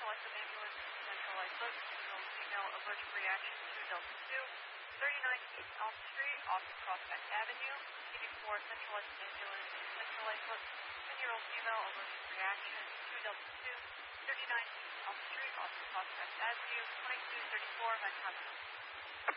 Alexa ambulance, centralized look, signal female allergic reaction to Delta 2, 39 East Elm Street, off of Prospect Avenue, receiving for centralized ambulance, centralized look, 10-year-old female allergic reaction to Delta 2, 39 East Elm Street, off of Prospect Avenue, 2234 Manhattan.